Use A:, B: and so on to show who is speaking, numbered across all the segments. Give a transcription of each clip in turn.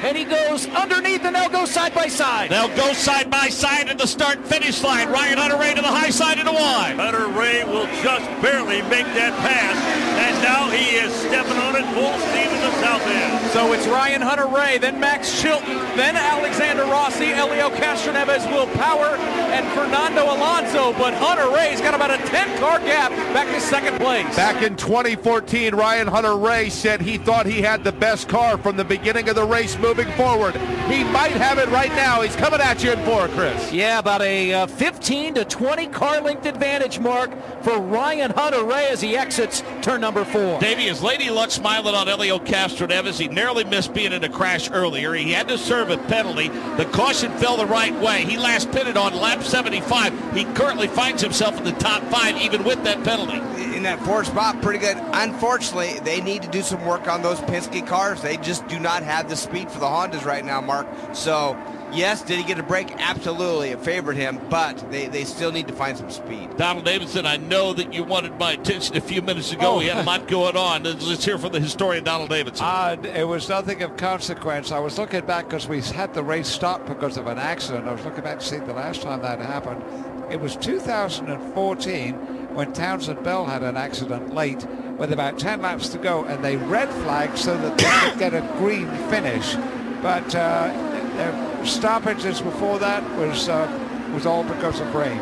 A: and he goes underneath, and they'll go side by side.
B: They'll go side by side at the start-finish line. Ryan Hunter-Reay to the high side and a wide.
C: Hunter-Reay will just barely make that pass, and now he is stepping on it full steam in the south end.
D: So it's Ryan Hunter-Reay, then Max Chilton, then Alexander Rossi, Helio Castroneves, Will Power, and Fernando Alonso. But Hunter-Reay's got about a 10-car gap back to second place.
E: Back in 2014, Ryan Hunter-Reay said he thought he had the best car from the beginning of the race moving forward. He might have it right now. He's coming at you in four, Chris.
A: Yeah, about a 15 to 20 car length advantage mark for Ryan Hunter-Reay as he exits turn number 4.
B: Davey, is Lady Luck smiling on Helio Castroneves? He narrowly missed being in a crash earlier. He had to serve a penalty. The caution fell the right way. He last pitted on lap 75. He currently finds himself in the top 5 even with that penalty.
F: In that 4th spot, pretty good. Unfortunately, they need to do some work on those Penske cars. They just do not have the speed for the Hondas right now, Mark. So, yes, did he get a break? Absolutely. It favored him, but they still need to find some speed.
B: Donald Davidson, I know that you wanted my attention a few minutes ago. We had a lot going on. Let's hear from the historian, Donald Davidson.
G: It was nothing of consequence. I was looking back because we had the race stopped because of an accident. I was looking back to see the last time that happened. It was 2014 when Townsend Bell had an accident late with about 10 laps to go, and they red flagged so that they could get a green finish. But their stoppages before that was all because of rain.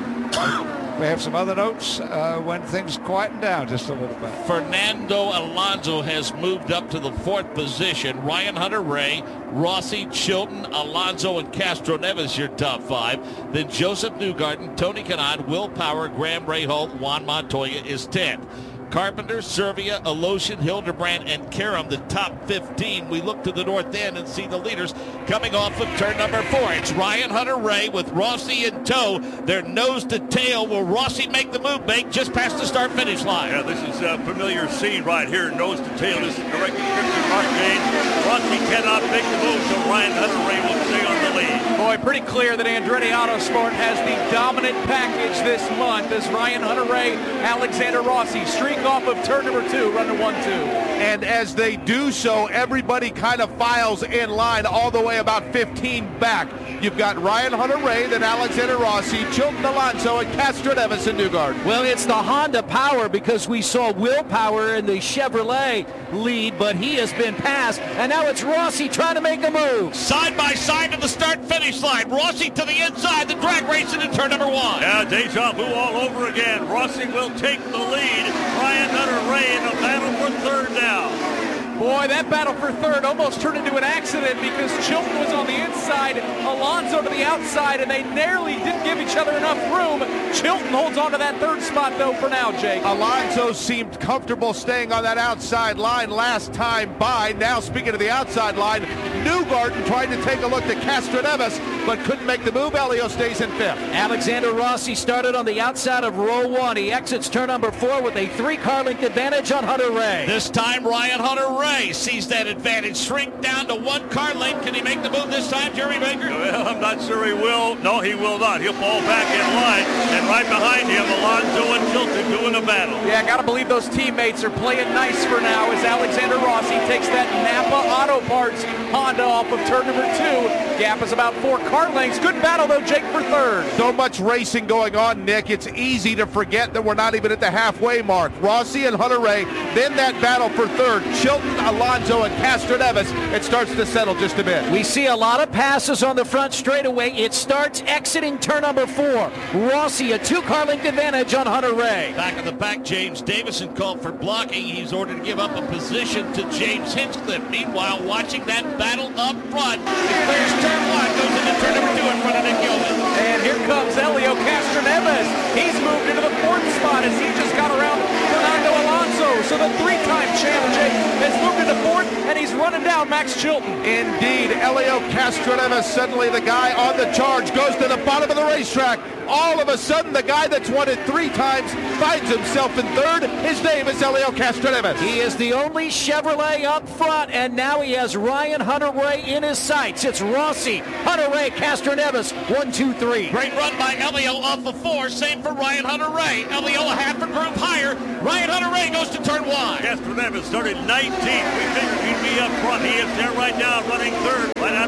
G: We have some other notes when things quieten down just a little bit.
B: Fernando Alonso has moved up to the 4th position. Ryan Hunter-Reay, Rossi, Chilton, Alonso, and Castroneves, your top 5. Then Joseph Newgarden, Tony Kanaan, Will Power, Graham Rahal, Juan Montoya is 10th. Carpenter, Servia, Alosian, Hildebrand, and Karam, the top 15. We look to the north end and see the leaders coming off of turn number 4. It's Ryan Hunter-Reay with Rossi in tow. They're nose to tail. Will Rossi make the move, just past the start-finish line?
C: Yeah, this is a familiar scene right here, nose to tail. This is direct description, Mark James. Rossi cannot make the move, so Ryan Hunter-Reay will stay on the lead.
D: Boy, pretty clear that Andretti Autosport has the dominant package this month as Ryan Hunter-Reay, Alexander Rossi streak off of turn number 2, running 1-2.
E: And as they do so, everybody kind of files in line all the way about 15 back. You've got Ryan Hunter-Reay, then Alexander Rossi, Chilton, Alonso, and Castroneves and Newgarden.
A: Well, it's the Honda power because we saw Will Power in the Chevrolet lead, but he has been passed, and now it's Rossi trying to make a move.
B: Side by side to the start-finish line. Rossi to the inside, the drag racing in turn number 1.
C: Yeah, deja vu all over again. Rossi will take the lead. Ryan Hunter-Reay in a battle for 3rd now.
D: Boy, that battle for 3rd almost turned into an accident because Chilton was on the inside, Alonso to the outside, and they narrowly didn't give each other enough room. Chilton holds on to that 3rd spot, though, for now, Jake.
E: Alonso seemed comfortable staying on that outside line last time by. Now, speaking of the outside line, Newgarden tried to take a look at Castroneves, but couldn't make the move. Helio stays in 5th.
A: Alexander Rossi started on the outside of row 1. He exits turn number 4 with a 3-car length advantage on Hunter-Reay.
B: This time, Ryan Hunter-Reay sees that advantage shrink down to 1 car length. Can he make the move this time, Jerry Baker?
C: Well, I'm not sure he will. No, he will not. He'll fall back in line, and right behind him, Alonso and Chilton doing a battle.
D: Yeah, gotta believe those teammates are playing nice for now as Alexander Rossi takes that Napa Auto Parts Honda off of turn number 2. Gap is about 4 car lengths. Good battle, though, Jake, for 3rd.
E: So much racing going on, Nick. It's easy to forget that we're not even at the halfway mark. Rossi and Hunter-Reay, then that battle for 3rd. Chilton, Alonso, and Castroneves. It starts to settle just a bit.
A: We see a lot of passes on the front straightaway. It starts exiting turn number 4. Rossi, a 2-car length advantage on Hunter-Reay.
B: Back in the pack, James Davison called for blocking. He's ordered to give up a position to James Hinchcliffe. Meanwhile, watching that battle up front, he clears turn 1, goes into turn number 2 in front of Nick Gilman.
D: And here comes Helio Castroneves. He's moved into the 4th spot as he just got around Fernando Alonso. So the 3-time champ, Jake, has moved into 4th, and he's running down Max Chilton.
E: Indeed, Helio Castroneves, suddenly the guy on the charge, goes to the bottom of the racetrack. All of a sudden, the guy that's won it 3 times finds himself in 3rd. His name is Helio Castroneves.
A: He is the only Chevrolet up front, and now he has Ryan Hunter-Reay in his sights. It's Rossi, Hunter-Reay, Castroneves, 1, 2, 3.
B: Great run by Helio off of 4. Same for Ryan Hunter-Reay. Helio a half a group higher. Ryan Hunter-Reay goes to turn 1.
C: Castroneves started 19th. We figured he'd be up front. He is there right now, running 3rd. Right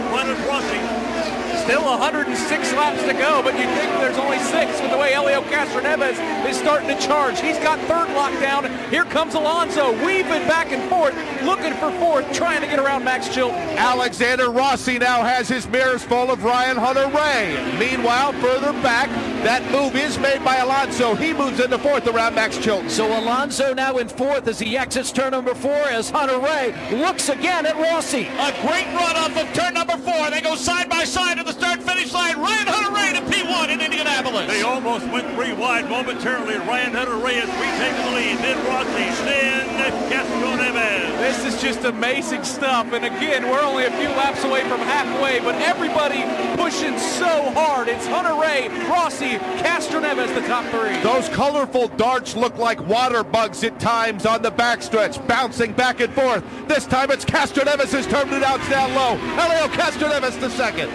D: Still 106 laps to go, but you think there's only 6 with the way Helio Castroneves is starting to charge. He's got third lockdown. Here comes Alonso, weaving back and forth, looking for fourth, trying to get around Max Chilton.
E: Alexander Rossi now has his mirrors full of Ryan Hunter-Reay. Meanwhile, further back, that move is made by Alonso. He moves into fourth around Max Chilton.
A: So Alonso now in fourth as he exits turn number 4 as Hunter-Reay looks again at Rossi.
B: A great run off of turn number 4. They go side by side to the start-finish line. Ryan Hunter-Reay to P1 in Indianapolis.
C: They almost went 3 wide momentarily. Ryan Hunter-Reay is retaking the lead. Then Rossi, then Castroneves.
D: This is just amazing stuff. And again, we're only a few laps away from halfway, but everybody pushing so hard. It's Hunter-Reay, Rossi, Castroneves, the top 3.
E: Those colorful darts look like water bugs at times on the backstretch, bouncing back and forth. This time it's Castroneves who's turned it out down low. Helio Castroneves the second.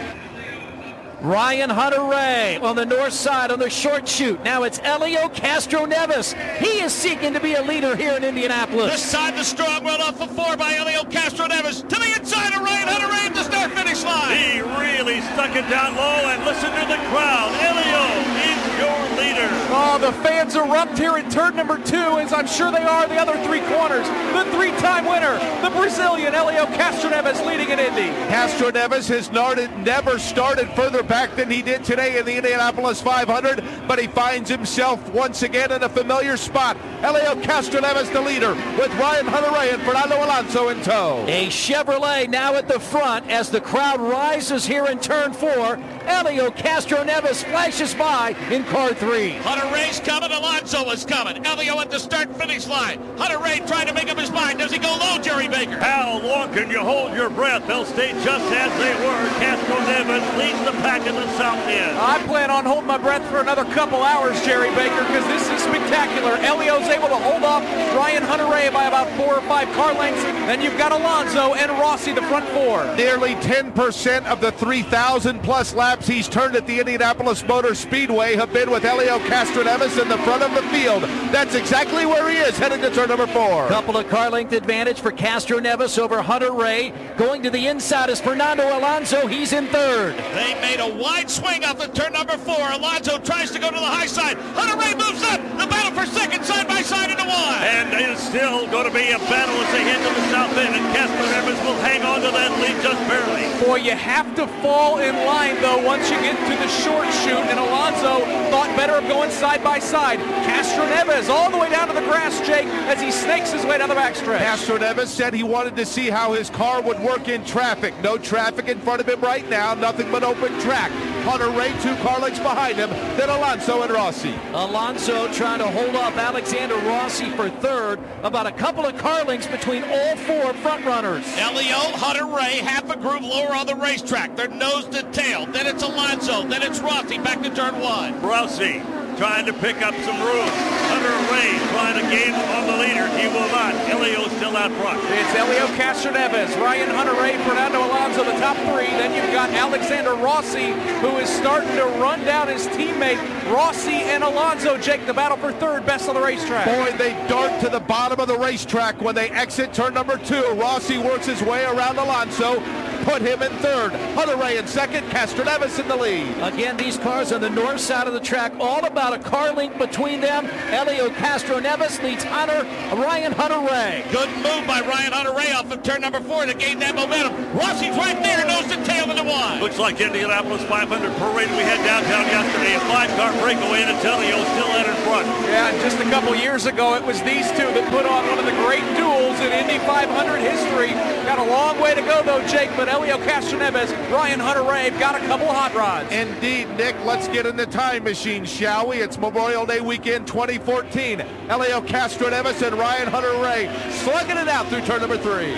A: Ryan Hunter-Reay on the north side on the short chute. Now it's Helio Castroneves. He is seeking to be a leader here in Indianapolis.
B: This side, the strong run off of 4 by Helio Castroneves to the inside of Ryan Hunter-Reay at the start-finish line.
C: He really stuck it down low, and listen to the crowd. Helio is your leader.
D: Oh, the fans erupt here in turn number 2, as I'm sure they are the other 3 corners. The 3-time winner, the Brazilian Helio Castroneves, leading in Indy.
E: Castroneves has never started further back than he did today in the Indianapolis 500, but he finds himself once again in a familiar spot. Helio Castroneves the leader with Ryan Hunter-Reay and Fernando Alonso in tow.
A: A Chevrolet now at the front as the crowd rises here in turn 4. Helio Castroneves flashes by in car 3.
B: Hunter-Reay's coming, Alonso is coming. Helio at the start-finish line. Hunter-Reay trying to make up his mind. Does he go low, Jerry Baker?
C: How long can you hold your breath? They'll stay just as they were. Castroneves leads the pack in the south end.
D: I plan on holding my breath for another couple hours, Jerry Baker, because this is spectacular. Helio's able to hold off Ryan Hunter-Reay by about 4 or 5 car lengths. Then you've got Alonso and Rossi, the front 4.
E: Nearly 10% of the 3,000 plus laps he's turned at the Indianapolis Motor Speedway have been with Helio Castroneves in the front of the field. That's exactly where he is heading to turn number 4.
A: Couple of car length advantage for Castroneves over Hunter-Reay. Going to the inside is Fernando Alonso. He's in third.
B: They made a wide swing off of turn number 4. Alonso tries to go to the high side. Hunter-Reay moves up. The battle for second, side by side into 1.
C: And it's still going to be a battle as they head to the south end, and Castroneves will hang on to that lead just barely.
D: Boy, you have to fall in line, though, once you get to the short chute, and Alonso thought better of going side by side. Castroneves all the way down to the grass, Jake, as he snakes his way down the backstretch.
E: Castroneves said he wanted to see how his car would work in traffic. No traffic in front of him right now, nothing but open track. Hunter-Reay 2 car lengths behind him, then Alonso and Rossi.
A: Alonso trying to hold off Alexander Rossi for third, about a couple of car lengths between all 4 front runners.
B: Helio, Hunter-Reay, half a groove lower on the racetrack. They're nose to tail. Then it's Alonso. Then it's Rossi back to turn 1.
C: Rossi trying to pick up some room. Hunter-Reay trying to gain on the leader. He will not. Helio still out front.
D: It's Helio Castroneves, Ryan Hunter-Reay, Fernando Alonso, the top 3. Then you've got Alexander Rossi, who is starting to run down his teammate. Rossi and Alonso, Jake, the battle for third, best on the racetrack.
E: Boy, they dart to the bottom of the racetrack when they exit turn number 2. Rossi works his way around Alonso, put him in third. Hunter-Reay in second, Castroneves in the lead.
A: Again, these cars on the north side of the track, all about a car length between them. Helio Castroneves leads Ryan Hunter-Reay.
B: Good move by Ryan Hunter-Reay off of turn number 4 to gain that momentum. Rossi's right there, nose to tail into 1.
C: Looks like Indianapolis 500 parade we had downtown yesterday. A 5-car breakaway, and Helio still out in front.
D: Yeah, and just a couple years ago, it was these 2 that put on one of the great duels in Indy 500 history. Got a long way to go, though, Jake, but Helio Castroneves, Ryan Hunter-Reay got a couple of hot rods.
E: Indeed, Nick. Let's get in the time machine, shall we? It's Memorial Day weekend 2014. Helio Castroneves and Ryan Hunter-Reay slugging it out through turn number 3.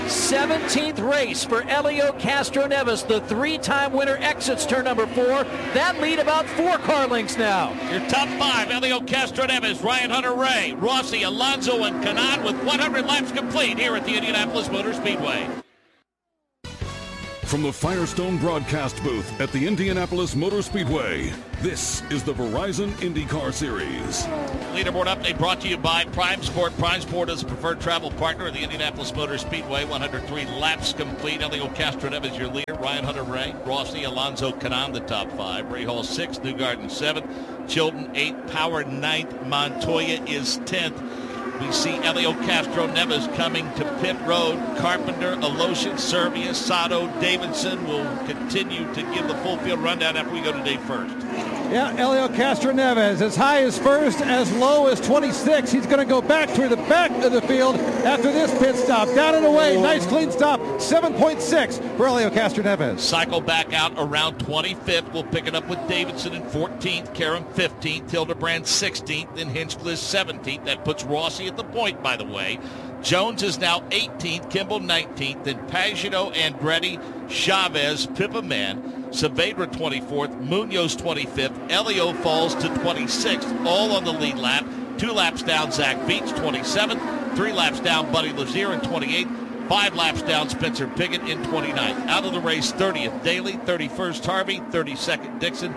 A: 17th race for Helio Castroneves. The 3-time winner exits turn number 4. That lead about 4 car lengths now.
B: Your top 5, Helio Castroneves, Ryan Hunter-Reay, Rossi, Alonso, and Kanaan with 100 laps complete here at the Indianapolis Motor Speedway.
H: From the Firestone broadcast booth at the Indianapolis Motor Speedway, this is the Verizon IndyCar Series.
B: Leaderboard update brought to you by Prime Sport. Prime Sport is the preferred travel partner of the Indianapolis Motor Speedway. 103 laps complete. Helio Castroneves your leader. Ryan Hunter-Reay, Rossi, Alonso Canan, the top 5. Rahal 6th, Newgarden 7th, Chilton 8th, Power 9th, Montoya is 10th. We see Helio Castroneves coming to pit road. Carpenter, Alosian, Servia, Sato, Davidson will continue to give the full field rundown after we go to day first.
A: Yeah, Helio Castroneves, as high as first, as low as 26. He's going to go back toward the back of the field after this pit stop. Down and away, nice clean stop, 7.6 for Helio Castroneves.
B: Cycle back out around 25th. We'll pick it up with Davidson in 14th, Karam 15th, Hildebrand 16th, then Hinchcliffe 17th. That puts Rossi at the point, by the way. Jones is now 18th, Kimball 19th, then Pagenaud, Andretti, Chavez, Pippaman, Saavedra 24th, Munoz 25th, Elio falls to 26th, all on the lead lap. 2 laps down, Zach Beach 27th, 3 laps down, Buddy Lazier in 28th, 5 laps down, Spencer Pigot in 29th. Out of the race, 30th, Daly, 31st, Harvey, 32nd, Dixon,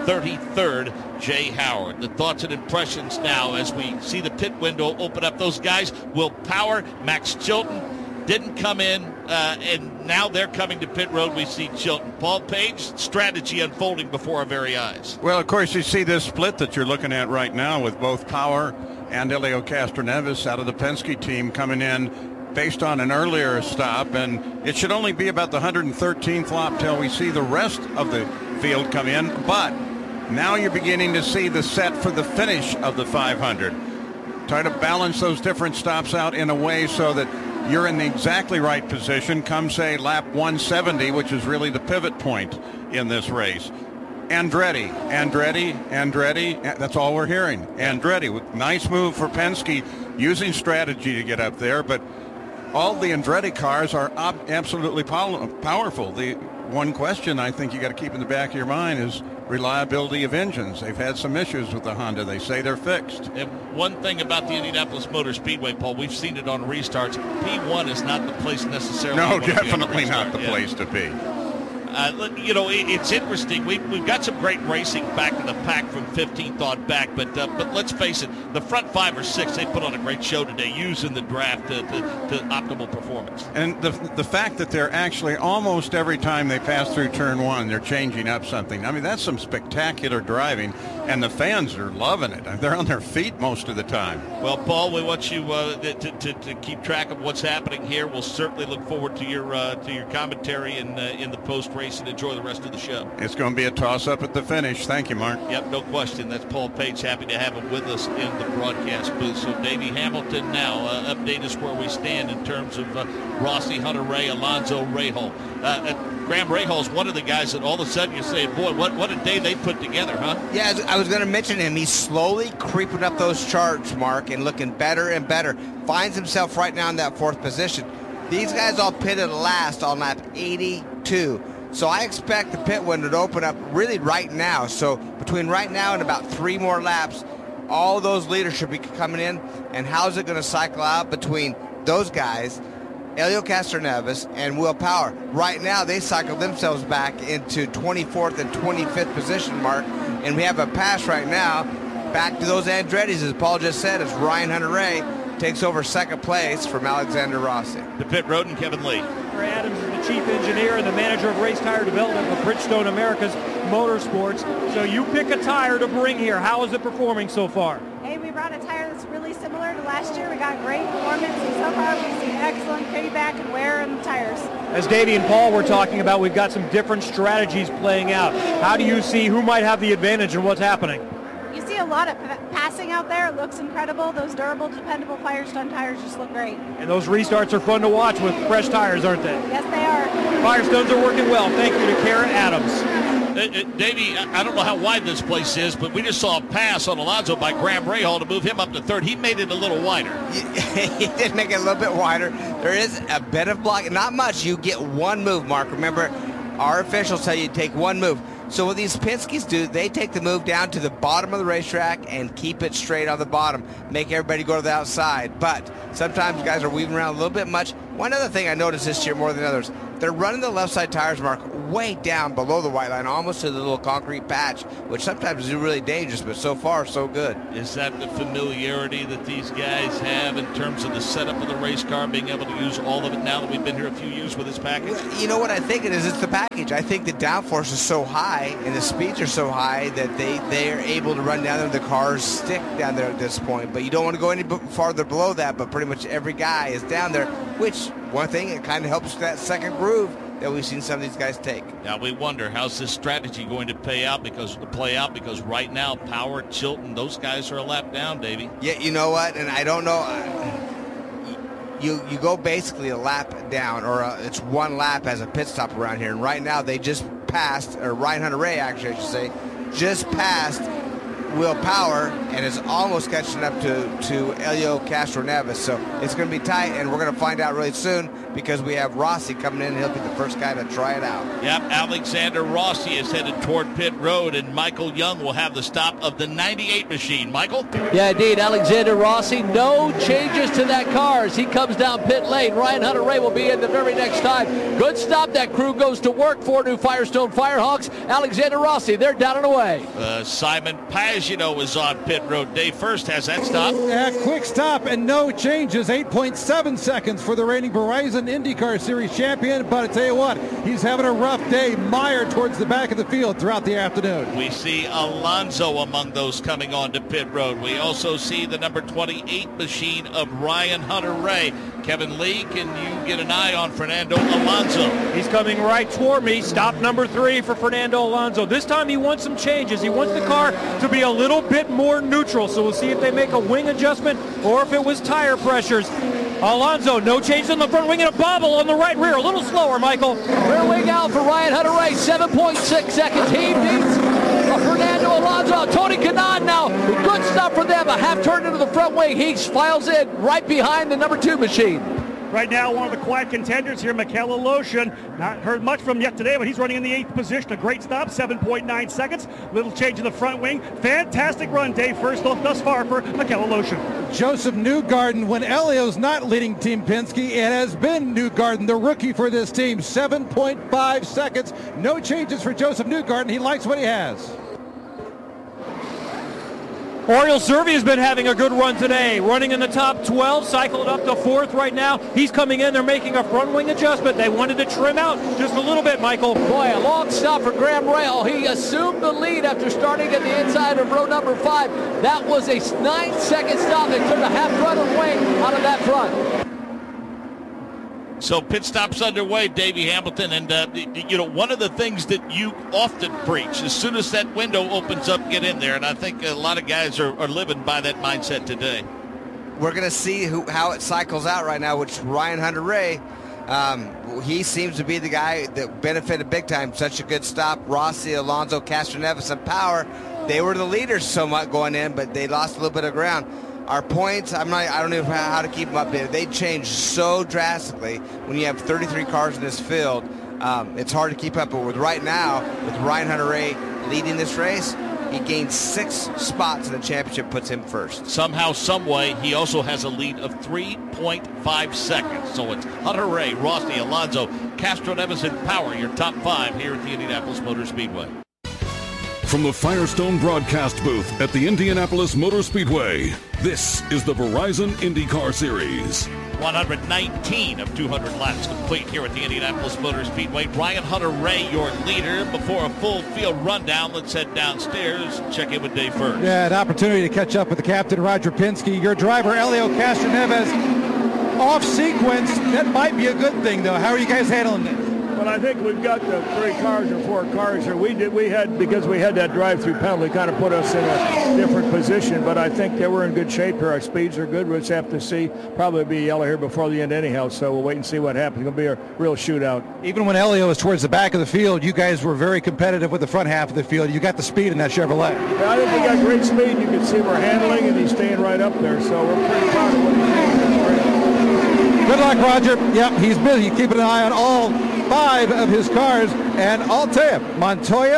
B: 33rd, Jay Howard. The thoughts and impressions now as we see the pit window open up. Those guys will power. Max Chilton didn't come in, and now they're coming to pit road. We see Chilton. Paul Page, strategy unfolding before our very eyes.
I: Well, of course, you see this split that you're looking at right now with both Power and Helio Castroneves out of the Penske team coming in based on an earlier stop, and it should only be about the 113th lap till we see the rest of the field come in, but now you're beginning to see the set for the finish of the 500. Try to balance those different stops out in a way so that you're in the exactly right position come, say, lap 170, which is really the pivot point in this race. Andretti, that's all we're hearing. Andretti, nice move for Penske, using strategy to get up there, but all the Andretti cars are absolutely powerful. The one question I think you got to keep in the back of your mind is reliability of engines. They've had some issues with the Honda. They say they're fixed.
B: And one thing about the Indianapolis Motor Speedway, Paul, we've seen it on restarts. P1 is not the place necessarily.
I: No, definitely not the place to be.
B: It's interesting. We've got some great racing back in the pack from 15th on back, but let's face it, the front 5 or 6, they put on a great show today using the draft to optimal performance.
I: And the fact that they're actually almost every time they pass through turn 1, they're changing up something. I mean, that's some spectacular driving, and the fans are loving it. They're on their feet most of the time.
B: Well, Paul, we want you to keep track of what's happening here. We'll certainly look forward to your commentary in the post race and enjoy the rest of the show.
I: It's going to be a toss-up at the finish. Thank you, Mark.
B: Yep, no question. That's Paul Page. Happy to have him with us in the broadcast booth. So Davey Hamilton now, update us where we stand in terms of Rossi, Hunter-Reay, Alonso, Rahal. Graham Rahal is one of the guys that all of a sudden you're saying, boy, what a day they put together, huh?
F: Yeah, I was going to mention him. He's slowly creeping up those charts, Mark, and looking better and better. Finds himself right now in that 4th position. These guys all pitted last on lap 82. So I expect the pit window to open up really right now. So between right now and about 3 more laps, all those leaders should be coming in. And how's it going to cycle out between those guys, Helio Castroneves and Will Power? Right now, they cycled themselves back into 24th and 25th position, Mark. And we have a pass right now back to those Andrettis, as Paul just said, as Ryan Hunter-Reay takes over 2nd place from Alexander Rossi.
B: The pit road and Kevin Lee.
J: Adams is the chief engineer and the manager of race tire development for Bridgestone Americas Motorsports. So you pick a tire to bring here. How is it performing so far?
K: Hey, we brought a tire that's really similar to last year. We got great performance, and so far we've seen excellent payback and wear in the tires.
J: As Davey and Paul were talking about, we've got some different strategies playing out. How do you see who might have the advantage and what's happening?
K: You see a lot of passing out there. It looks incredible. Those durable, dependable Firestone tires just look great.
J: And those restarts are fun to watch with fresh tires, aren't they?
K: Yes, they are.
J: Firestones are working well. Thank you to Kara Adams.
B: Davey, I don't know how wide this place is, but we just saw a pass on Alonso by Graham Rahal to move him up to 3rd. He made it a little wider.
F: He did make it a little bit wider. There is a bit of block. Not much. You get 1 move, Mark. Remember, our officials tell you to take 1 move. So what these Penskes do, they take the move down to the bottom of the racetrack and keep it straight on the bottom, make everybody go to the outside. But sometimes guys are weaving around a little bit much. One other thing I noticed this year more than others, they're running the left side tires, Mark, way down below the white line, almost to the little concrete patch, which sometimes is really dangerous, but so far, so good.
B: Is that the familiarity that these guys have in terms of the setup of the race car, being able to use all of it now that we've been here a few years with this package?
F: You know what I think it is? It's the package. I think the downforce is so high and the speeds are so high that they are able to run down there. The cars stick down there at this point, but you don't want to go any farther below that, but pretty much every guy is down there, which one thing, it kind of helps that second groove that we've seen some of these guys take.
B: Now we wonder, how's this strategy going to play out because right now Power, Chilton, those guys are a lap down, Davey.
F: Yeah, you know what? And I don't know. You go basically a lap down, or it's one lap as a pit stop around here. And right now they just passed, or Ryan Hunter-Reay actually, I should say, just passed Will Power and is almost catching up to Helio Castroneves. So it's going to be tight, and we're going to find out really soon because we have Rossi coming in, and he'll be the first guy to try it out.
B: Yep, Alexander Rossi is headed toward pit road, and Michael Young will have the stop of the 98 machine. Michael?
L: Yeah, indeed, Alexander Rossi, no changes to that car as he comes down pit lane. Ryan Hunter-Reay will be in the very next time. Good stop. That crew goes to work for new Firestone Firehawks. Alexander Rossi, they're down and away.
B: Simon Pagenaud is on pit road. Dave First has that stop.
A: Yeah, quick stop and no changes. 8.7 seconds for the reigning Verizon IndyCar Series champion. But I tell you what, he's having a rough day. Meyer towards the back of the field throughout the afternoon.
B: We see Alonso among those coming on to pit road. We also see the number 28 machine of Ryan Hunter-Reay. Kevin Lee, can you get an eye on Fernando Alonso?
J: He's coming right toward me. Stop number 3 for Fernando Alonso. This time he wants some changes. He wants the car to be a little bit more neutral. So we'll see if they make a wing adjustment or if it was tire pressures. Alonso, no change on the front wing and a bobble on the right rear. A little slower, Michael.
L: Rear wing out for Ryan Hunter-Reay. 7.6 seconds. He beats Fernando Alonso. Tony Kanaan now. Good stuff for them. A half turn into the front wing. He files in right behind the number 2 machine.
M: Right now, one of the quiet contenders here, Mikel Aloshin. Not heard much from him yet today, but he's running in the 8th position. A great stop, 7.9 seconds. Little change in the front wing. Fantastic run, Dave First thus far for Mikel Aloshin.
A: Joseph Newgarden, when Helio's not leading Team Penske, it has been Newgarden, the rookie for this team. 7.5 seconds. No changes for Joseph Newgarden. He likes what he has.
J: Oriol Servia has been having a good run today, running in the top 12, cycled up to 4th right now. He's coming in. They're making a front wing adjustment. They wanted to trim out just a little bit, Michael.
L: Boy, a long stop for Graham Rahal. He assumed the lead after starting at the inside of row number 5. That was a 9-second stop. They took a half run of wing out of that front.
B: So pit stop's underway, Davey Hamilton, and one of the things that you often preach, as soon as that window opens up, get in there, and I think a lot of guys are living by that mindset today.
F: We're going to see how it cycles out right now, which Ryan Hunter-Reay, he seems to be the guy that benefited big time. Such a good stop. Rossi, Alonso, Castroneves, and Power, they were the leaders somewhat going in, but they lost a little bit of ground. Our points, I don't know how to keep them updated. They change so drastically when you have 33 cars in this field. It's hard to keep up. But with right now, with Ryan Hunter-Reay leading this race, he gained 6 spots in the championship, puts him first.
B: Somehow, some way, he also has a lead of 3.5 seconds. So it's Hunter-Reay, Rossi, Alonso, Castroneves, and Power, your top 5 here at the Indianapolis Motor Speedway.
H: From the Firestone broadcast booth at the Indianapolis Motor Speedway, this is the Verizon IndyCar Series.
B: 119 of 200 laps complete here at the Indianapolis Motor Speedway. Ryan Hunter-Reay, your leader. Before a full field rundown, let's head downstairs, check in with Dave First.
A: Yeah, an opportunity to catch up with the captain, Roger Penske. Your driver, Helio Castroneves, off sequence. That might be a good thing, though. How are you guys handling it?
M: But I think we've got the 3 cars or 4 cars here. Because we had that drive-through penalty, kind of put us in a different position. But I think that we're in good shape here. Our speeds are good. We'll just have to see. Probably be yellow here before the end anyhow. So we'll wait and see what happens. It's going to be a real shootout.
A: Even when Helio was towards the back of the field, you guys were very competitive with the front half of the field. You got the speed in that Chevrolet.
M: Yeah, I think we got great speed. You can see we're handling, and he's staying right up there. So we're pretty proud of what he's doing.
A: Good luck, Roger. Yep, he's busy keeping an eye on all 5 of his cars, and I'll tell you, Montoya,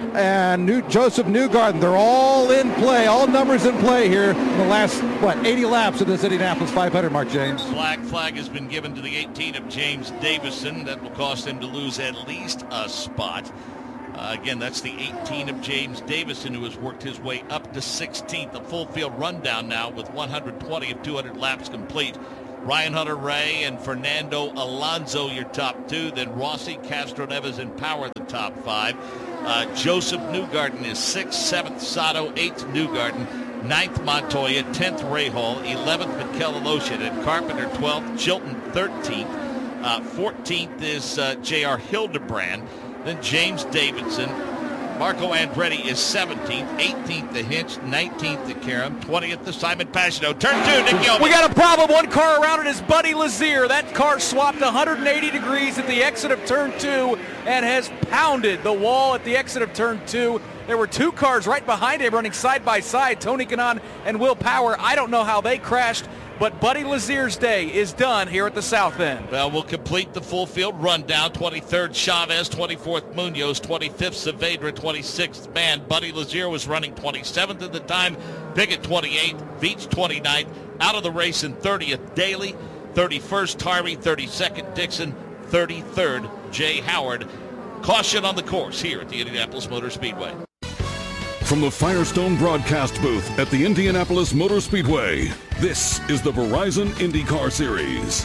A: and Joseph Newgarden. They're all in play, all numbers in play here in the last, 80 laps of this Indianapolis 500, Mark James.
B: Flag has been given to the 18 of James Davison. That will cost him to lose at least a spot. Again, that's the 18 of James Davison, who has worked his way up to 16th. A full field rundown now with 120 of 200 laps complete. Ryan Hunter-Reay and Fernando Alonso, your top two. Then Rossi, Castroneves, and Power, the top five. Joseph Newgarden is 6th, 7th Sato, 8th Newgarden, 9th Montoya, 10th Rahal, 11th Mikel Aloshin, and Carpenter 12th, Chilton 13th, 14th is J.R. Hildebrand, then James Davidson. Marco Andretti is 17th, 18th to Hinch, 19th to Karam, 20th to Simon Pagenaud. Turn 2, Nick Yeoman.
D: We got a problem. One car around it is Buddy Lazier. That car swapped 180 degrees at the exit of turn 2 and has pounded the wall at the exit of turn 2. There were two cars right behind him running side by side, Tony Kanaan and Will Power. I don't know how they crashed, but Buddy Lazier's day is done here at the South End.
B: Well, we'll complete the full field rundown. 23rd Chavez, 24th Munoz, 25th Saavedra, 26th Mann. Buddy Lazier was running 27th at the time. Pickett 28th, Veach 29th. Out of the race in 30th Daly, 31st Harvey, 32nd Dixon, 33rd Jay Howard. Caution on the course here at the Indianapolis Motor Speedway.
H: From the Firestone broadcast booth at the Indianapolis Motor Speedway, this is the Verizon IndyCar Series.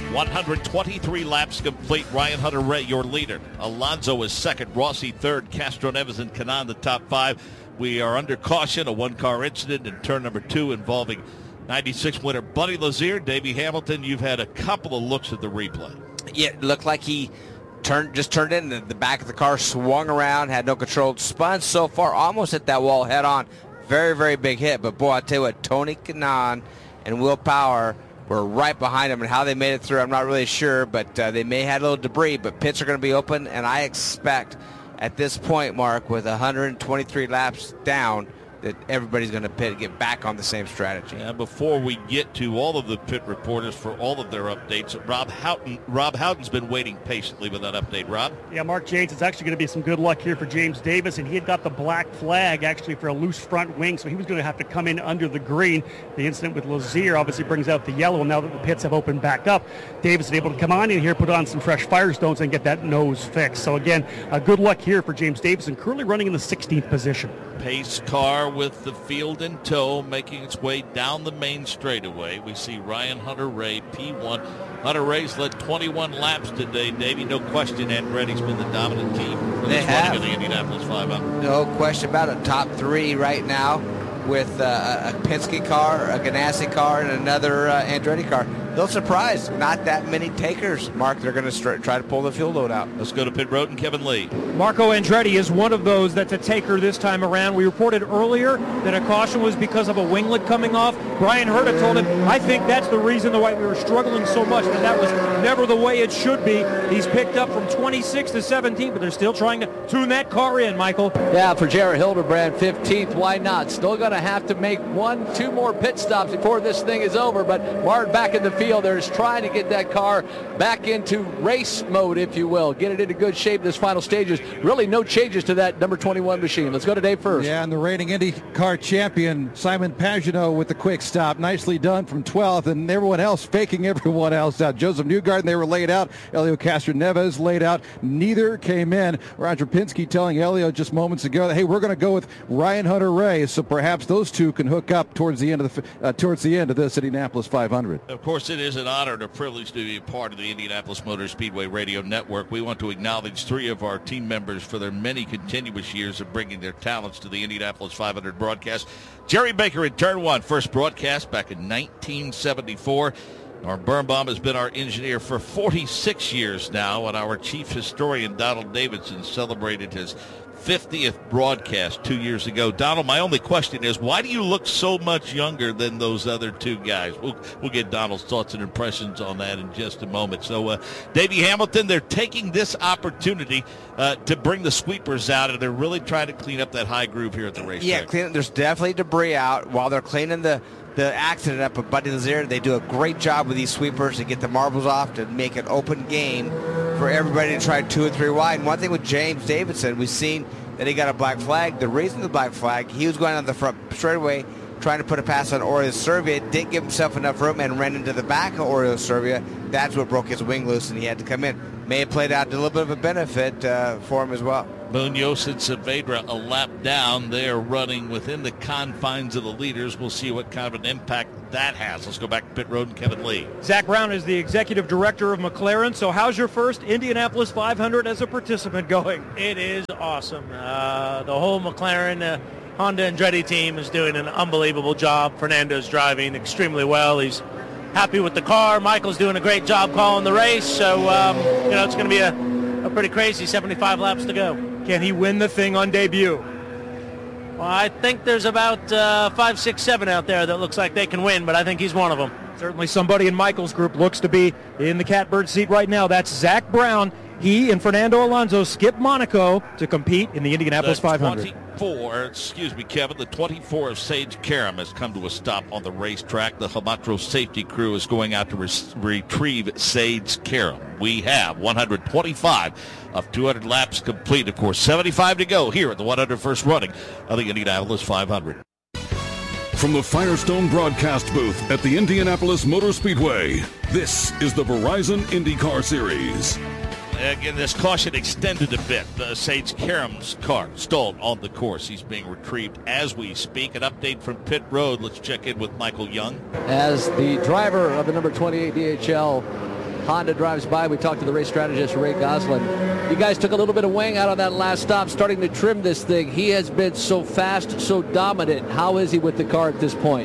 B: 123 laps complete. Ryan Hunter-Reay, your leader. Alonso is second. Rossi third. Castroneves and Kanaan the top five. We are under caution. A one-car incident in turn number 2 involving 96 winner Buddy Lazier. Davey Hamilton, you've had a couple of looks at the replay.
F: Yeah, it looked like he just turned in the back of the car, swung around, had no control, spun so far, almost hit that wall head on. Very, very big hit. But boy, I tell you what, Tony Kanaan and Will Power were right behind him, and how they made it through, I'm not really sure, but they may have had a little debris, but pits are going to be open, and I expect at this point, Mark, with 123 laps down, that everybody's going to pit and get back on the same strategy.
B: And before we get to all of the pit reporters for all of their updates, Rob Houghton's been waiting patiently with that update. Rob?
N: Yeah, Mark James, it's actually going to be some good luck here for James Davis, and he had got the black flag actually for a loose front wing, so he was going to have to come in under the green. The incident with Lazier obviously brings out the yellow. Now that the pits have opened back up, Davis is able to come on in here, put on some fresh Firestones, and get that nose fixed. So again, good luck here for James Davis, and currently running in the 16th position.
B: Pace car with the field in tow, making its way down the main straightaway. We see Ryan Hunter-Reay, P1. Hunter-Reay's led 21 laps today, Davey. No question Andretti's been the dominant team for this running of the Indianapolis 500.
F: No question about it. Top 3 right now with a Penske car, a Ganassi car, and another Andretti car. They'll surprise. Not that many takers, Mark. They're going to try to pull the fuel load out.
B: Let's go to pit road and Kevin Lee.
J: Marco Andretti is one of those that's a taker this time around. We reported earlier that a caution was because of a winglet coming off. Brian Herta told him, I think that's the reason why we were struggling so much, that was never the way it should be. He's picked up from 26 to 17, but they're still trying to tune that car in, Michael.
L: Yeah, for J.R. Hildebrand, 15th, why not? Still going to have to make 1-2 more pit stops before this thing is over, but Martin back in the field there is trying to get that car back into race mode, if you will. Get it into good shape this final stages. Really no changes to that number 21 machine. Let's go to Dave first.
A: Yeah, and the reigning IndyCar champion, Simon Pagenaud, with the quick stop. Nicely done from 12th, and everyone else faking everyone else out. Joseph Newgarden, they were laid out. Elio Castroneves laid out. Neither came in. Roger Penske telling Elio just moments ago that, hey, we're going to go with Ryan Hunter-Reay, so perhaps those two can hook up towards the end of this Indianapolis 500.
B: Of course, it is an honor and a privilege to be a part of the Indianapolis Motor Speedway Radio Network. We want to acknowledge 3 of our team members for their many continuous years of bringing their talents to the Indianapolis 500 broadcast. Jerry Baker in turn 1, first broadcast back in 1974. Norm Birnbaum has been our engineer for 46 years now, and our chief historian, Donald Davidson, celebrated his 50th broadcast 2 years ago. Donald, my only question is, why do you look so much younger than those other 2 guys? We'll get Donald's thoughts and impressions on that in just a moment. So, Davey Hamilton, they're taking this opportunity to bring the sweepers out, and they're really trying to clean up that high groove here at the racetrack.
F: Yeah, there's definitely debris out while they're cleaning the accident up with Buddy Lazier. They do a great job with these sweepers to get the marbles off, to make an open game for everybody to try 2 and 3 wide. And one thing with James Davidson, we've seen that he got a black flag. The reason the black flag, he was going on the front straightaway trying to put a pass on Oriol Servia, didn't give himself enough room and ran into the back of Oriol Servia. That's what broke his wing loose and he had to come in. May have played out a little bit of a benefit for him as well.
B: Munoz and Saavedra a lap down. They're running within the confines of the leaders. We'll see what kind of an impact that has. Let's go back to pit road and Kevin Lee.
J: Zach Brown is the executive director of McLaren. So how's your first Indianapolis 500 as a participant going?
O: It is awesome. The whole McLaren Honda Andretti team is doing an unbelievable job. Fernando's driving extremely well. He's happy with the car. Michael's doing a great job calling the race. So, it's going to be a pretty crazy 75 laps to go.
J: Can he win the thing on debut?
O: Well, I think there's about 5, 6, 7 out there that looks like they can win, but I think he's one of them.
J: Certainly somebody in Michael's group looks to be in the catbird seat right now. That's Zach Brown. He and Fernando Alonso skip Monaco to compete in the Indianapolis 500.
B: Kevin, the 24 of Sage Karam has come to a stop on the racetrack. The Hamatro safety crew is going out to retrieve Sage Karam. We have 125 of 200 laps complete. Of course, 75 to go here at the 101st running of the Indianapolis 500.
H: From the Firestone broadcast booth at the Indianapolis Motor Speedway, this is the Verizon IndyCar Series.
B: Again, this caution extended a bit. Sage Karam's car stalled on the course. He's being retrieved as we speak. An update from pit road. Let's check in with Michael Young.
L: As the driver of the number 28 DHL Honda drives by, we talked to the race strategist, Ray Goslin. You guys took a little bit of wing out on that last stop, starting to trim this thing. He has been so fast, so dominant. How is he with the car at this point?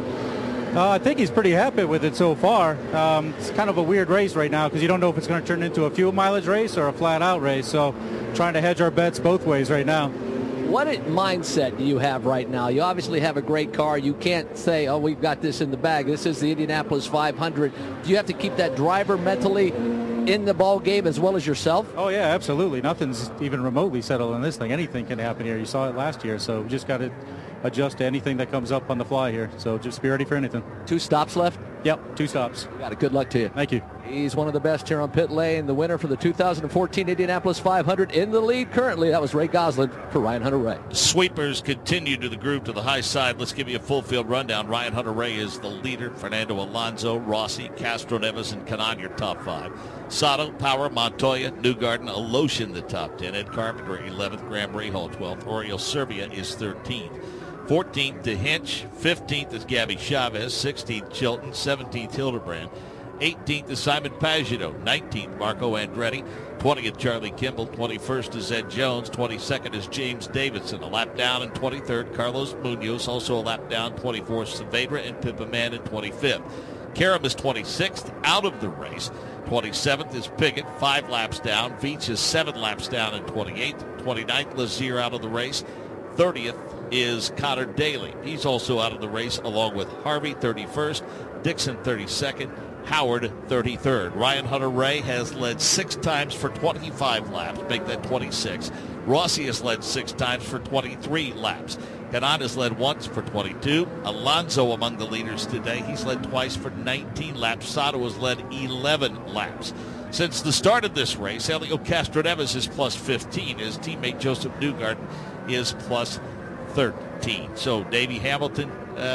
P: I think he's pretty happy with it so far. It's kind of a weird race right now because you don't know if it's going to turn into a fuel mileage race or a flat-out race. So trying to hedge our bets both ways right now.
L: What mindset do you have right now? You obviously have a great car. You can't say, oh, we've got this in the bag. This is the Indianapolis 500. Do you have to keep that driver mentally in the ball game as well as yourself?
P: Oh, yeah, absolutely. Nothing's even remotely settled in this thing. Anything can happen here. You saw it last year, so we just got to adjust to anything that comes up on the fly here. So just be ready for anything.
L: 2 stops left?
P: Yep, 2 stops.
L: You got it. Good luck to you.
P: Thank you.
L: He's one of the best here on pit lane. The winner for the 2014 Indianapolis 500 in the lead currently. That was Ray Goslin for Ryan Hunter-Ray.
B: Sweepers continue to the groove to the high side. Let's give you a full field rundown. Ryan Hunter-Ray is the leader. Fernando Alonso, Rossi, Castroneves, and Kanaan your top 5. Sato, Power, Montoya, Newgarden, Aloshin the top 10. Ed Carpenter 11th. Graham Rahal 12th. Oriol Servia is 13th. 14th to Hinch, 15th is Gabby Chavez, 16th Chilton, 17th Hildebrand, 18th is Simon Pagenaud, 19th Marco Andretti, 20th Charlie Kimball, 21st is Ed Jones, 22nd is James Davidson, a lap down, and 23rd Carlos Munoz, also a lap down, 24th Saavedra and Pippa Mann in 25th. Karam is 26th out of the race. 27th is Piggott, 5 laps down. Veach is 7 laps down in 28th. 29th, Lazier out of the race. 30th is Connor Daly. He's also out of the race along with Harvey, 31st, Dixon, 32nd, Howard, 33rd. Ryan Hunter-Ray has led 6 times for 25 laps, make that 26. Rossi has led 6 times for 23 laps. Kanaan has led once for 22. Alonso among the leaders today. He's led twice for 19 laps. Sato has led 11 laps. Since the start of this race, Helio Castroneves is plus 15. His teammate Joseph Newgarden is plus 13. So Davey Hamilton,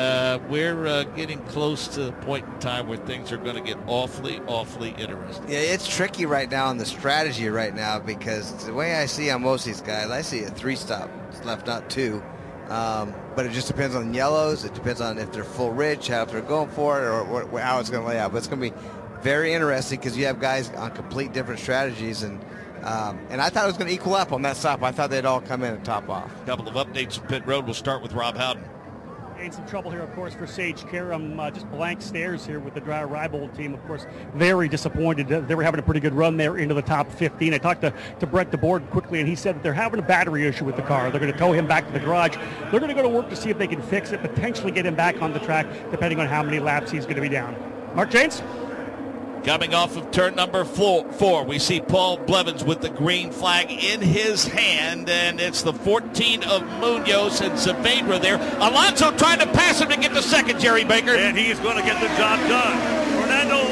B: we're getting close to the point in time where things are going to get awfully interesting.
F: Yeah, it's tricky right now on the strategy right now because the way I see on most of these guys, I see a 3-stop left, not 2. But it just depends on yellows. It depends on if they're full rich, how they're going for it, or how it's going to lay out. But it's going to be very interesting because you have guys on complete different strategies, and I thought it was going to equal up on that stop. I thought they'd all come in and top off.
B: A couple of updates from pit road. We'll start with Rob Howden.
N: In some trouble here, of course, for Sage Karam. Just blank stares here with the Dry Ribold team. Of course, very disappointed. They were having a pretty good run there into the top 15. I talked to Brett DeBoard quickly, and he said that they're having a battery issue with the car. They're going to tow him back to the garage. They're going to go to work to see if they can fix it, potentially get him back on the track, depending on how many laps he's going to be down. Mark Janes?
B: Coming off of turn number 4, we see Paul Blevins with the green flag in his hand, and it's the 14 of Munoz and Saavedra there. Alonso trying to pass him to get to second, Jerry Baker.
C: And he's going to get the job done. Fernando Alonso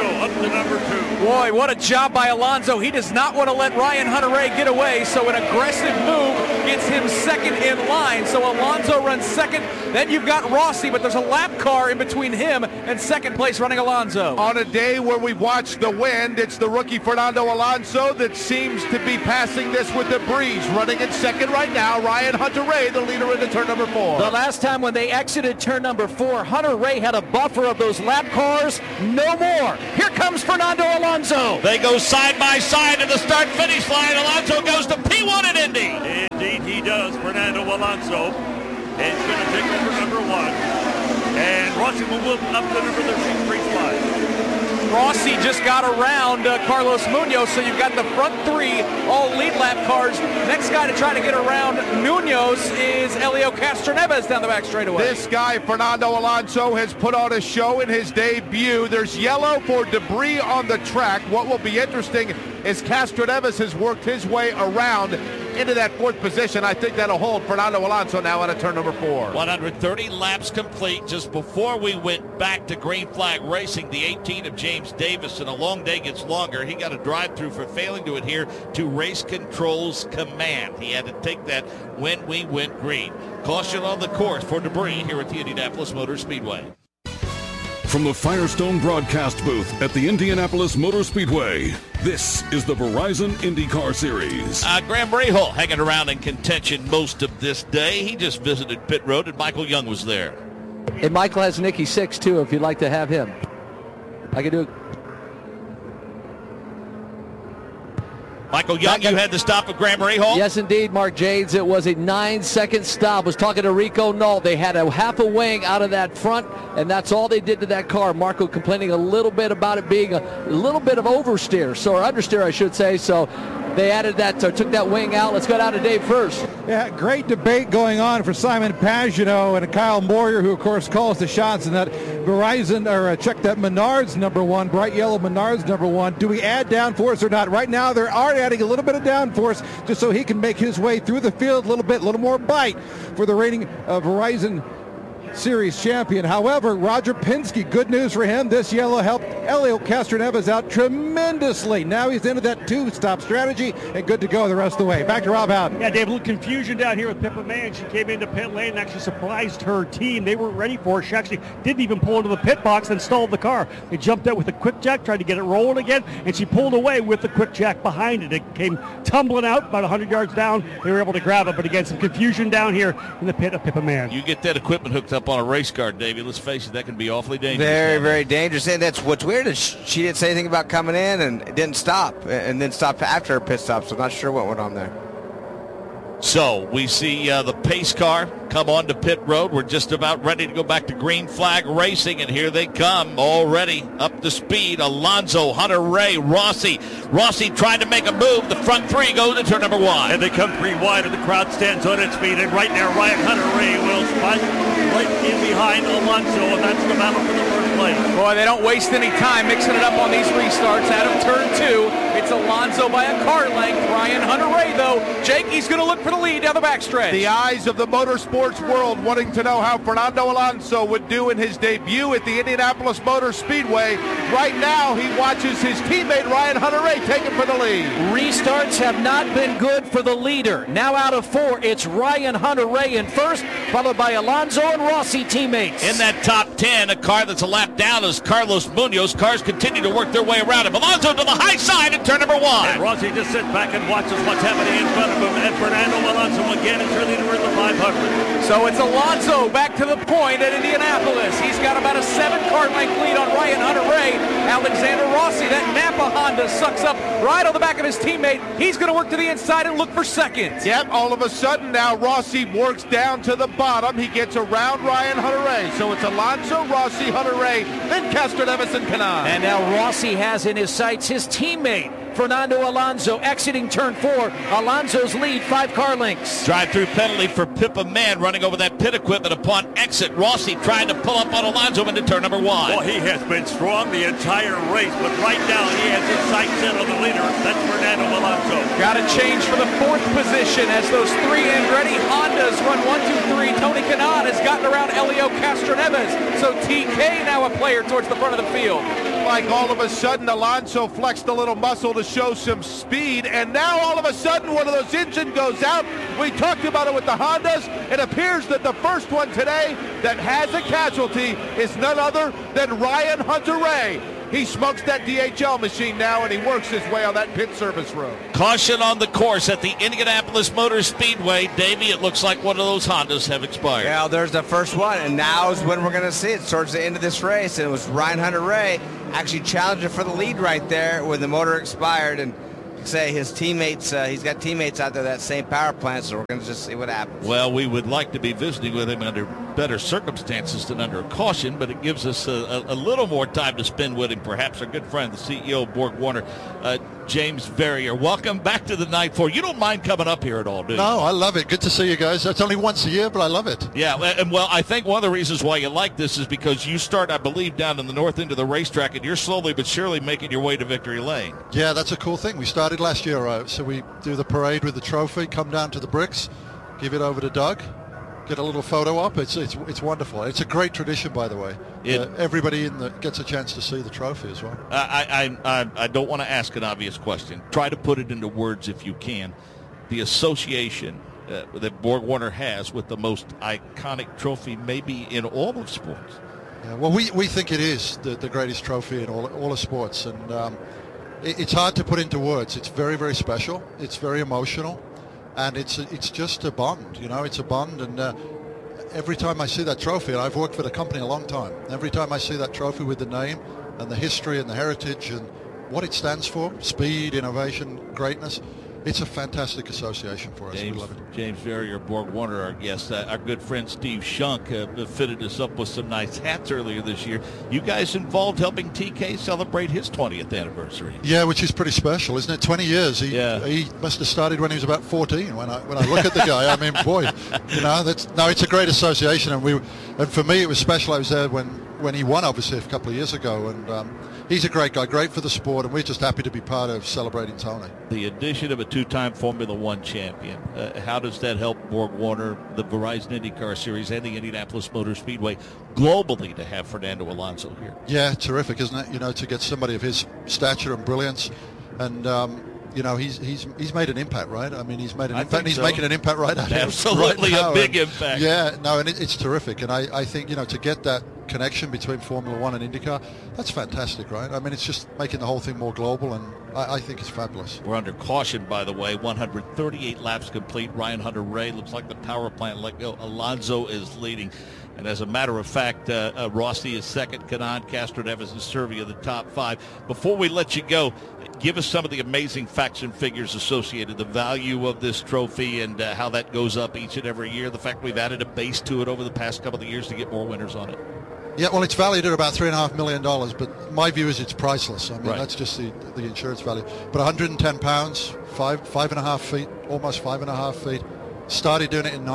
C: Alonso up to number 2.
D: Boy, what a job by Alonso. He does not want to let Ryan Hunter-Reay get away, so an aggressive move gets him second in line. So Alonso runs second. Then you've got Rossi, but there's a lap car in between him and second place running Alonso.
E: On a day where we watch the wind, it's the rookie Fernando Alonso that seems to be passing this with the breeze. Running in second right now, Ryan Hunter-Reay, the leader into turn number 4.
Q: The last time when they exited turn number 4, Hunter-Reay had a buffer of those lap cars. No more. Here comes Fernando Alonso.
B: They go side by side at the start-finish line. Alonso goes to P1 at Indy.
C: Indeed he does, Fernando Alonso. And he's going to take over number 1. And Rossi will move up to number 13 spot.
D: Rossi just got around Carlos Munoz, so you've got the front 3 all lead lap cars. Next guy to try to get around Munoz is Helio Castroneves down the back straightaway.
E: This guy, Fernando Alonso, has put on a show in his debut. There's yellow for debris on the track. What will be interesting is Castroneves has worked his way around into that 4th position. I think that'll hold Fernando Alonso now out of turn number 4.
B: 130 laps complete. Just before we went back to green flag racing, the 18 of James Davis, and a long day gets longer. He got a drive-through for failing to adhere to race control's command. He had to take that when we went green. Caution on the course for debris here at the Indianapolis Motor Speedway.
H: From the Firestone broadcast booth at the Indianapolis Motor Speedway, this is the Verizon IndyCar Series.
B: Graham Rahal hanging around in contention most of this day. He just visited pit road, and Michael Young was there.
L: And Michael has Nicky Six, too, if you'd like to have him. I can do it.
B: Michael Young, you had the stop of Graham Rahal?
L: Yes, indeed, Mark Jades. It was a 9-second stop. I was talking to Rico Nault. They had a half a wing out of that front, and that's all they did to that car. Marco complaining a little bit about it being a little bit of oversteer, or understeer, I should say. So they added that, took that wing out. Let's go down to Dave first.
A: Yeah, great debate going on for Simon Pagenaud and Kyle Moyer, who, of course, calls the shots in that Verizon, or check that Menards number 1, bright yellow Menards number 1. Do we add downforce or not? Right now, they're already adding a little bit of downforce just so he can make his way through the field a little more bite for the reigning Verizon Series champion. However, Roger Penske, good news for him. This yellow helped Helio Castroneves out tremendously. Now he's into that 2-stop strategy and good to go the rest of the way. Back to Rob Howden.
N: Yeah, Dave, a little confusion down here with Pippa Mann. She came into pit lane and actually surprised her team. They weren't ready for her. She actually didn't even pull into the pit box and stalled the car. They jumped out with a quick jack, tried to get it rolling again, and she pulled away with the quick jack behind it. It came tumbling out about 100 yards down. They were able to grab it, but again, some confusion down here in the pit of Pippa Mann.
B: You get that equipment hooked up on a race car, Davey, let's face it, that can be awfully dangerous.
F: Very, very dangerous. And that's what's weird is she didn't say anything about coming in and didn't stop, and then stopped after her pit stop, so not sure what went on there.
B: So we see the pace car come onto pit road. We're just about ready to go back to green flag racing, and here they come already up to speed. Alonso, Hunter-Reay, Rossi. Rossi trying to make a move. The front 3 goes to turn number 1.
C: And they come 3 wide, and the crowd stands on its feet. And right now, Ryan Hunter-Reay will spot right in behind Alonso, and that's the battle for the first place.
D: Boy, they don't waste any time mixing it up on these restarts. Out of turn 2, it's Alonso by a car length. Ryan Hunter-Reay, though, Jake, he's going to look for the lead down the backstretch.
E: The eyes of the motorsports world wanting to know how Fernando Alonso would do in his debut at the Indianapolis Motor Speedway. Right now, he watches his teammate Ryan Hunter-Reay take him for the lead.
Q: Restarts have not been good for the leader. Now out of 4, it's Ryan Hunter-Reay in first, followed by Alonso and Rossi teammates.
B: In that top 10, a car that's a lap down is Carlos Munoz. Cars continue to work their way around him. Alonso to the high side at turn number 1.
C: And Rossi just sits back and watches what's happening in front of him. And Fernando Alonso again is your leader in the 500.
D: So it's Alonso back to the point at Indianapolis. He's got about a 7-car length lead on Ryan Hunter-Reay. Alexander Rossi, that Napa Honda, sucks up right on the back of his teammate. He's going to work to the inside and look for second.
E: Yep, all of a sudden now Rossi works down to the bottom. He gets around Ryan Hunter-Reay. So it's Alonso, Rossi, Hunter-Reay, then Castroneves and Kanaan.
Q: And now Rossi has in his sights his teammate, Fernando Alonso, exiting turn 4. Alonso's lead 5 car lengths.
B: Drive-through penalty for Pippa Mann running over that pit equipment upon exit. Rossi trying to pull up on Alonso into turn number 1.
C: Well, he has been strong the entire race, but right now he has his sights set on the leader. That's Fernando Alonso.
D: Got to change for the 4th position as those 3 Andretti Hondas run 1, 2, 3. Tony Kanaan has gotten around Helio Castroneves. So TK now a player towards the front of the field.
E: like all of a sudden Alonso flexed a little muscle to show some speed, and now all of a sudden one of those engines goes out. We talked about it with the Hondas. It appears that the first one today that has a casualty is none other than Ryan Hunter-Reay. He smokes that DHL machine now, and he works his way on that pit service room.
B: Caution on the course at the Indianapolis Motor Speedway. Davey, it looks like one of those Hondas have expired.
F: Yeah, there's the first one, and now is when we're going to see it towards the end of this race. And it was Ryan Hunter-Reay actually challenging for the lead right there when the motor expired. And say his teammates, he's got teammates out there that same power plant, so we're going to just see what happens.
B: Well, we would like to be visiting with him under better circumstances than under caution, but it gives us a little more time to spend with him. Perhaps our good friend, the CEO of Borg Warner, James Verrier. Welcome back to the Night 4. You don't mind coming up here at all, do you?
R: No, I love it. Good to see you guys. It's only once a year, but I love it.
B: Yeah, and well, I think one of the reasons why you like this is because you start, I believe, down in the north end of the racetrack, and you're slowly but surely making your way to Victory Lane.
R: Yeah, that's a cool thing. We started last year, so we do the parade with the trophy, come down to the bricks, give it over to Doug, get a little photo op. It's wonderful. It's a great tradition, by the way. Everybody gets a chance to see the trophy as well.
B: I don't want to ask an obvious question. Try to put it into words if you can. The association that Borg Warner has with the most iconic trophy maybe in all of sports.
R: Yeah, well, we think it is the greatest trophy in all of sports, and it's hard to put into words. It's very, very special. It's very emotional. And it's just a bond, it's a bond. And every time I see that trophy, and I've worked for the company a long time, every time I see that trophy with the name and the history and the heritage and what it stands for, speed, innovation, greatness, it's a fantastic association for us. We love it.
B: James Verrier, Borg Warner, our guest. Our good friend Steve Shunk fitted us up with some nice hats earlier this year. You guys involved helping TK celebrate his 20th anniversary.
R: Yeah, which is pretty special, isn't it? 20 years. He must have started when he was about 14. When I look at the guy, I mean, boy, it's a great association, and for me it was special. I was there when he won, obviously, a couple of years ago, and he's a great guy, great for the sport, and we're just happy to be part of celebrating Tony.
B: The addition of a two-time Formula One champion, how does that help Borg Warner, the Verizon IndyCar Series, and the Indianapolis Motor Speedway globally to have Fernando Alonso here?
R: Yeah, terrific, isn't it? To get somebody of his stature and brilliance, and he's made an impact, right? I mean, he's made an impact. He's making an impact right now.
B: Absolutely,
R: right now.
B: A big impact.
R: Yeah, no, and it's terrific, and I think to get that connection between Formula One and IndyCar, that's fantastic, right? I mean, it's just making the whole thing more global, and I think it's fabulous.
B: We're under caution, by the way. 138 laps complete. Ryan Hunter-Reay looks like the power plant let go. Alonso is leading. And as a matter of fact, Rossi is second. Kanaan, Castroneves, and Servia the top five. Before we let you go, give us some of the amazing facts and figures associated, the value of this trophy and how that goes up each and every year, the fact we've added a base to it over the past couple of years to get more winners on it.
R: Yeah, well, it's valued at about $3.5 million, but my view is it's priceless. I mean,
B: right.
R: That's just the insurance value. But 110 pounds, 5.5 feet, almost 5.5 feet. Started doing it in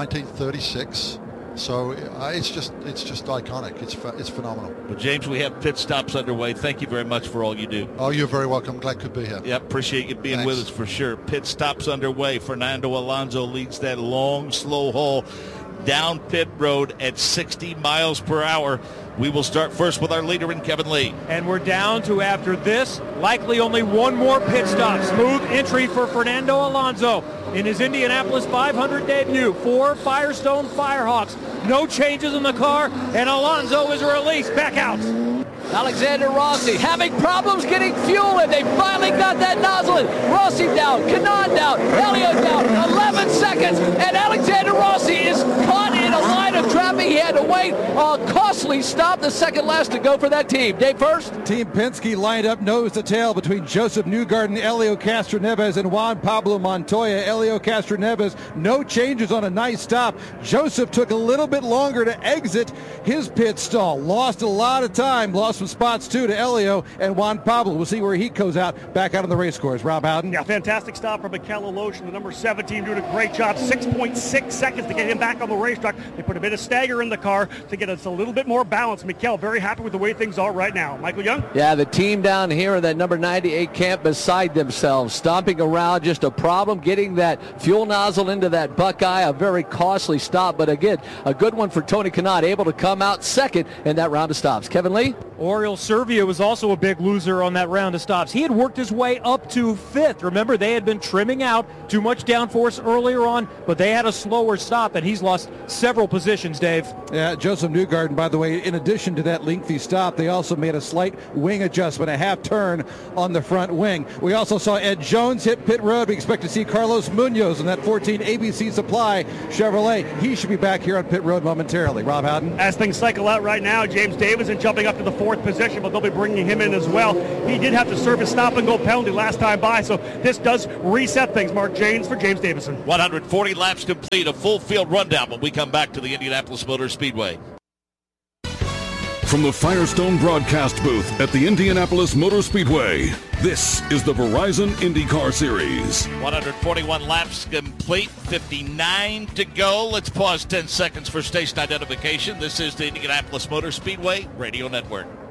R: 1936. So it's just iconic. It's phenomenal.
B: Well, James, we have pit stops underway. Thank you very much for all you do.
R: Oh, you're very welcome. Glad to be here.
B: Yep, appreciate you being with us for sure. Pit stops underway. Fernando Alonso leads that long, slow haul down pit road at 60 miles per hour. We will start first with our leader in Kevin Lee.
J: And we're down to, after this, likely only one more pit stop. Smooth entry for Fernando Alonso in his Indianapolis 500 debut for Firestone Firehawks. No changes in the car, and Alonso is released back out.
L: Alexander Rossi having problems getting fuel in. They finally got that nozzle in. Rossi down, Kanaan down, Elliott down, 11 seconds, and Alexander Rossi is caught in a line of traffic. He had to wait a costly stop, the second last to go for that team. Dave first.
A: Team Penske lined up nose to tail between Joseph Newgarden, Helio Castroneves, and Juan Pablo Montoya. Helio Castroneves, no changes on a nice stop. Joseph took a little bit longer to exit his pit stall. Lost a lot of time. Lost some spots, too, to Helio and Juan Pablo. We'll see where he goes out back out on the race course. Rob Howden.
N: Yeah, fantastic stop from Mikel Aloshin, the number 17, doing a great job. 6.6 seconds to get him back on the racetrack. They put a bit of stagger in the car to get us a little bit more balance. Mikel very happy with the way things are right now. Michael Young?
L: Yeah, the team down here in that number 98 camp beside themselves, stomping around, just a problem getting that fuel nozzle into that Buckeye. A very costly stop, but again, a good one for Tony Kanaan, able to come out second in that round of stops. Kevin Lee?
J: Oriol Servia was also a big loser on that round of stops. He had worked his way up to 5th. Remember, they had been trimming out too much downforce earlier on, but they had a slower stop, and he's lost several positions, Dave.
A: Yeah, Joseph Newgarden, by the way, in addition to that lengthy stop, they also made a slight wing adjustment, a half turn on the front wing. We also saw Ed Jones hit pit road. We expect to see Carlos Munoz in that 14 ABC Supply Chevrolet. He should be back here on pit road momentarily. Rob Howden.
N: As things cycle out right now, James Davison jumping up to the 4th position, but they'll be bringing him in as well. He did have to serve his stop-and-go penalty last time by, so this does reset things. Mark Janes for James Davison.
B: 140 laps complete, a full field rundown when we come back to the Indianapolis Motor Speedway.
H: From the Firestone broadcast booth at the Indianapolis Motor Speedway, this is the Verizon IndyCar Series.
B: 141 laps complete, 59 to go. Let's pause 10 seconds for station identification. This is the Indianapolis Motor Speedway Radio Network.